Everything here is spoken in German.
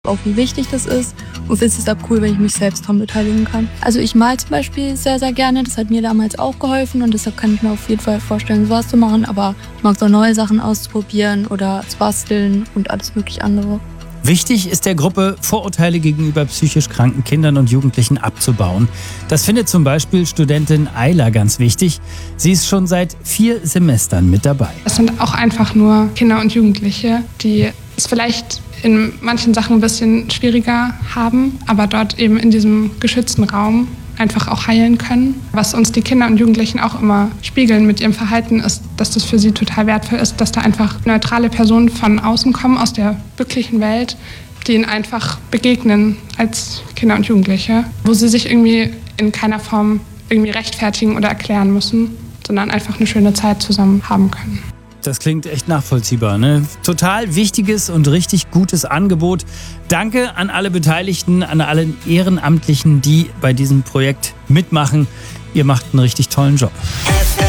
auch wie wichtig das ist und finde es deshalb cool, wenn ich mich selbst daran beteiligen kann. Also ich mal zum Beispiel sehr, sehr gerne. Das hat mir damals auch geholfen und deshalb kann ich mir auf jeden Fall vorstellen, sowas zu machen. Aber ich mag auch neue Sachen auszuprobieren oder zu basteln und alles mögliche andere. Wichtig ist der Gruppe, Vorurteile gegenüber psychisch kranken Kindern und Jugendlichen abzubauen. Das findet zum Beispiel Studentin Ayla ganz wichtig. Sie ist schon seit 4 Semestern mit dabei. Es sind auch einfach nur Kinder und Jugendliche, die es vielleicht in manchen Sachen ein bisschen schwieriger haben, aber dort eben in diesem geschützten Raum einfach auch heilen können. Was uns die Kinder und Jugendlichen auch immer spiegeln mit ihrem Verhalten ist, dass das für sie total wertvoll ist, dass da einfach neutrale Personen von außen kommen, aus der wirklichen Welt, die ihnen einfach begegnen als Kinder und Jugendliche, wo sie sich irgendwie in keiner Form irgendwie rechtfertigen oder erklären müssen, sondern einfach eine schöne Zeit zusammen haben können. Das klingt echt nachvollziehbar, ne? Total wichtiges und richtig gutes Angebot. Danke an alle Beteiligten, an alle Ehrenamtlichen, die bei diesem Projekt mitmachen. Ihr macht einen richtig tollen Job.